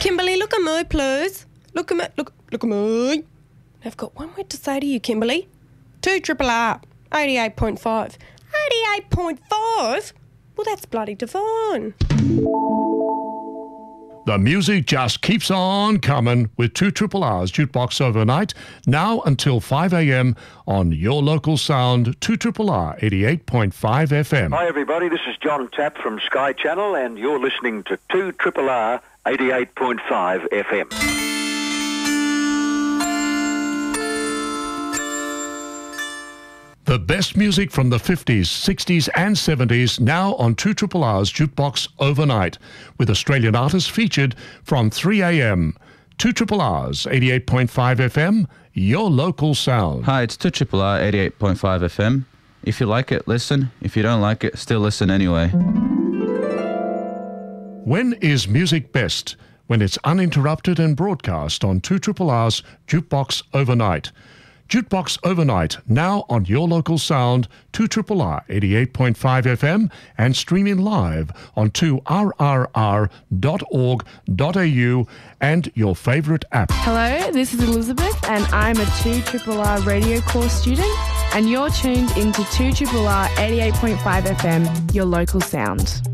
Kimberly, look at me, please. Look at me. Look at me. I've got one word to say to you, Kimberly. 2RRR, 88.5. 88.5? Well, that's bloody divine. The music just keeps on coming with 2RRR's Jukebox Overnight, now until 5 a.m. on your local sound, 2RRR 88.5 FM. Hi everybody, this is John Tapp from Sky Channel and you're listening to 2RRR 88.5 FM. The best music from the 50s, 60s and 70s now on 2RRR's Jukebox Overnight, with Australian artists featured from 3 a.m. 2RRR's 88.5 FM, your local sound. Hi, it's 2RRR 88.5 FM. If you like it, listen. If you don't like it, still listen anyway. When is music best? When it's uninterrupted and broadcast on 2RRR's Jukebox Overnight. Jukebox Overnight, now on your local sound, 2RRR 88.5 FM and streaming live on 2rrr.org.au and your favourite app. Hello, this is Elizabeth and I'm a 2RRR radio course student and you're tuned into 2RRR 88.5 FM, your local sound.